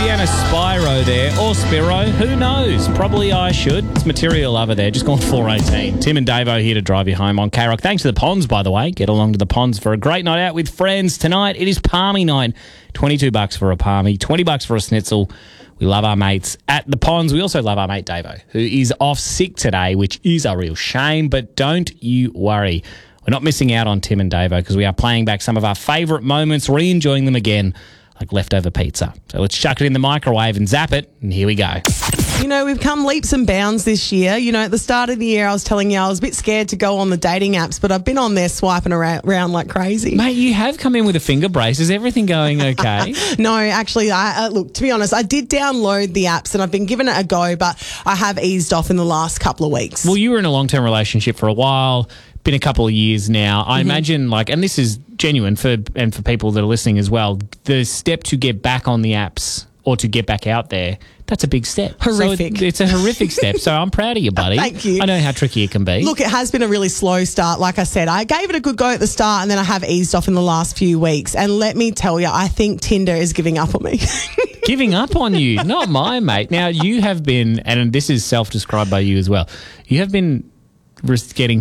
Sienna Spyro there, or Spiro, who knows? Probably I should. It's Material Lover there, just gone 4:18. Tim and Davo here to drive you home on K-Rock. Thanks to the Ponds, by the way. Get along to the Ponds for a great night out with friends. Tonight, it is Palmy night. $22 for a Palmy, $20 for a schnitzel. We love our mates at the Ponds. We also love our mate Davo, who is off sick today, which is a real shame, but don't you worry. We're not missing out on Tim and Davo because we are playing back some of our favourite moments, re-enjoying them again, like leftover pizza. So let's chuck it in the microwave and zap it, and here we go. You know, we've come leaps and bounds this year. You know, at the start of the year, I was telling you I was a bit scared to go on the dating apps, but I've been on there swiping around like crazy. Mate, you have come in with a finger brace. Is everything going okay? No, actually, look, to be honest, I did download the apps and I've been giving it a go, but I have eased off in the last couple of weeks. Well, you were in a long-term relationship for a while. Been a couple of years now. I imagine, and this is genuine for people that are listening as well, the step to get back on the apps or to get back out there, that's a big step. Horrific. So it's a horrific step. So I'm proud of you, buddy. Thank you. I know how tricky it can be. Look, it has been a really slow start. Like I said, I gave it a good go at the start and then I have eased off in the last few weeks. And let me tell you, I think Tinder is giving up on me. Giving up on you, not mine, mate. Now, you have been, and this is self-described by you as well, you have been getting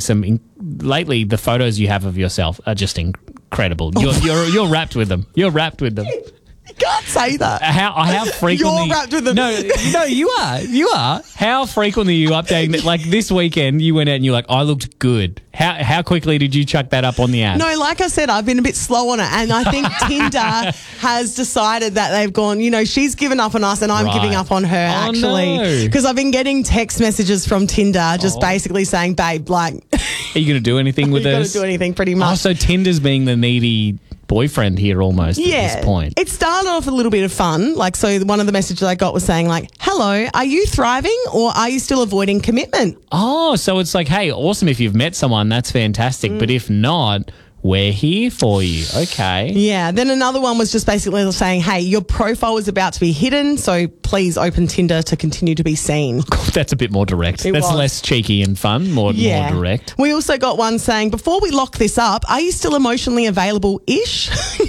lately the photos you have of yourself are just incredible. You're wrapped with them. You're wrapped with them. You can't say that. How frequently? You're wrapped with them. No, you are. You are. How frequently are you updating that? Like this weekend, you went out and you're like, I looked good. How quickly did you chuck that up on the app? No, like I said, I've been a bit slow on it. And I think Tinder has decided that they've gone, she's given up on us and I'm giving up on her, actually. Because I've been getting text messages from Tinder just basically saying, babe, like... Are you going to do anything with this? You're going to do anything pretty much. Oh, so Tinder's being the needy boyfriend here almost at this point. It started off a little bit of fun. So one of the messages I got was saying hello, are you thriving or are you still avoiding commitment? Oh, so it's like, hey, awesome if you've met someone, that's fantastic. But if not, we're here for you. Okay. Yeah. Then another one was just basically saying, hey, your profile is about to be hidden, so please open Tinder to continue to be seen. That's a bit more direct. That's less cheeky and fun, more direct. We also got one saying, before we lock this up, are you still emotionally available-ish?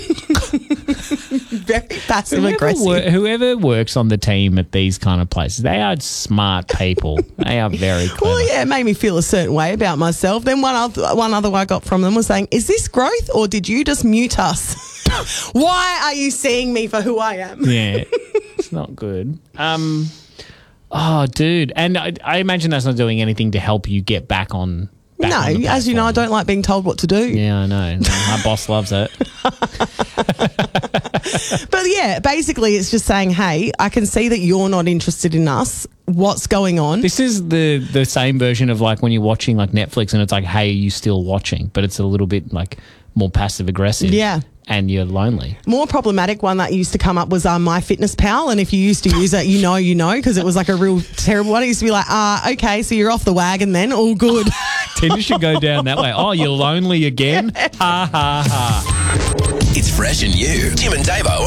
Very passive-aggressive. Whoever works on the team at these kind of places, they are smart people. They are very clever. Well, yeah, it made me feel a certain way about myself. Then one other I got from them was saying, is this growth or did you just mute us? Why are you seeing me for who I am? Yeah, it's not good. Oh, dude. And I imagine that's not doing anything to help you get back on. No, as you know, I don't like being told what to do. Yeah, I know. My boss loves it. But yeah, basically it's just saying, hey, I can see that you're not interested in us. What's going on? This is the same version of when you're watching Netflix and it's like, hey, are you still watching? But it's a little bit more passive aggressive. Yeah. And you're lonely. More problematic one that used to come up was MyFitnessPal, and if you used to use it, you know, because it was a real terrible one. It used to be okay, so you're off the wagon then, all good. Tinder should go down that way. Oh, you're lonely again? Ha, ha, ha. It's Fresh and You. Tim and Davo